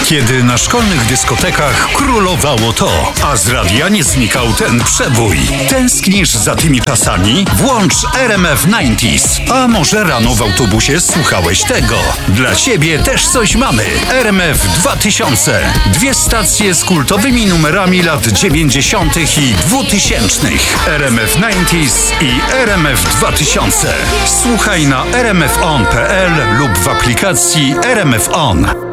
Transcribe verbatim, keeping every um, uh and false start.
Kiedy na szkolnych dyskotekach królowało to, a z radia nie znikał ten przebój. Tęsknisz za tymi czasami? Włącz R M F dziewięćdziesiąt. A może rano w autobusie słuchałeś tego? Dla ciebie też coś mamy. R M F dwa tysiące. Dwie stacje z kultowymi numerami lat dziewięćdziesiątych i dwutysięcznych. R M F dziewięćdziesiąt i R M F dwa tysiące. Słuchaj na r m f on kropka p l lub w aplikacji R M F On.